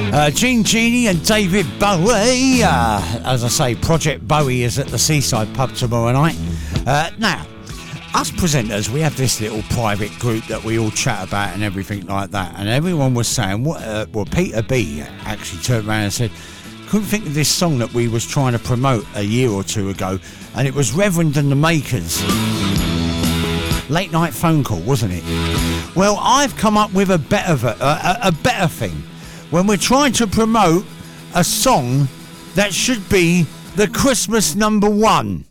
Gene Genie and David Bowie. As I say, Project Bowie is at the Seaside Pub tomorrow night. Now, us presenters, we have this little private group that we all chat about and everything like that. And everyone was saying, well, Peter B actually turned around and said, couldn't think of this song that we was trying to promote a year or two ago. And it was Reverend and the Makers. Late night phone call, wasn't it? Well, I've come up with a better thing. When we're trying to promote a song that should be the Christmas number one.